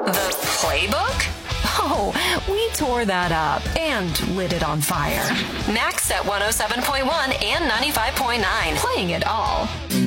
The playbook? Oh, we tore that up and lit it on fire. Max at 107.1 and 95.9. Playing it all.